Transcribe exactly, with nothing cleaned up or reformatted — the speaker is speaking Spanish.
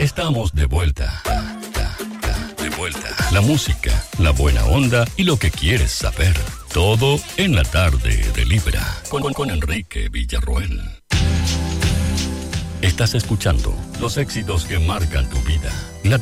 Estamos de vuelta. De vuelta. La música, la buena onda y lo que quieres saber. Todo en la tarde de Libra. Con, con Enrique Villarroel. Estás escuchando los éxitos que marcan tu vida. La